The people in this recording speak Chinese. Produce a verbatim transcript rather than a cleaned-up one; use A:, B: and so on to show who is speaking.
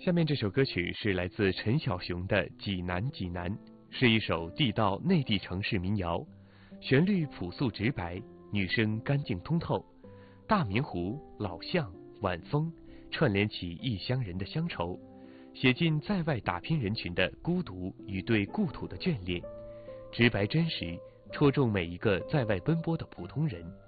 A: 下面这首歌曲是来自陈小熊的《济南济南》，是一首地道内地城市民谣，旋律朴素直白，女声干净通透，大明湖、老巷、晚风串联起异乡人的乡愁，写进在外打拼人群的孤独与对故土的眷恋，直白真实，戳中每一个在外奔波的普通人。